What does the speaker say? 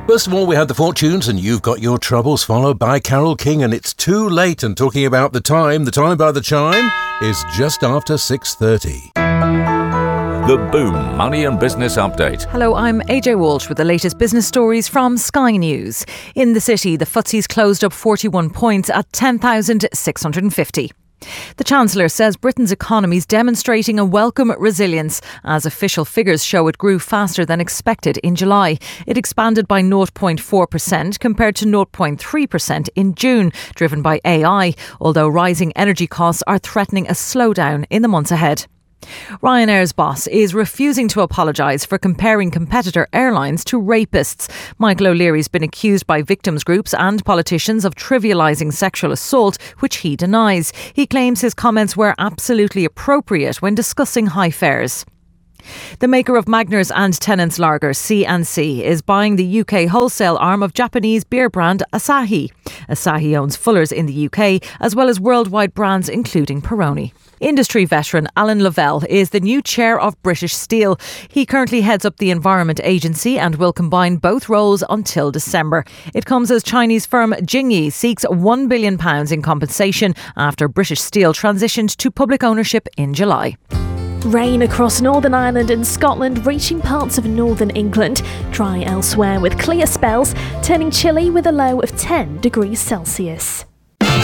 First of all, we had the fortunes and You've Got Your Troubles, followed by Carole King and It's Too Late. And talking about the time by the chime is just after 6:30. The Boom Money and Business Update. Hello, I'm AJ Walsh with the latest business stories from Sky News. In the city, the FTSE's closed up 41 points at 10,650. The Chancellor says Britain's economy is demonstrating a welcome resilience as official figures show it grew faster than expected in July. It expanded by 0.4% compared to 0.3% in June, driven by AI, although rising energy costs are threatening a slowdown in the months ahead. Ryanair's boss is refusing to apologise for comparing competitor airlines to rapists. Michael O'Leary's been accused by victims groups and politicians of trivialising sexual assault, which he denies. He claims his comments were absolutely appropriate when discussing high fares. The maker of Magners and Tennent's Lager, C&C, is buying the UK wholesale arm of Japanese beer brand Asahi. Asahi owns Fuller's in the UK, as well as worldwide brands including Peroni. Industry veteran Alan Lavelle is the new chair of British Steel. He currently heads up the Environment Agency and will combine both roles until December. It comes as Chinese firm Jingyi seeks £1 billion in compensation after British Steel transitioned to public ownership in July. Rain across Northern Ireland and Scotland, reaching parts of northern England. Dry elsewhere with clear spells, turning chilly with a low of 10 degrees Celsius.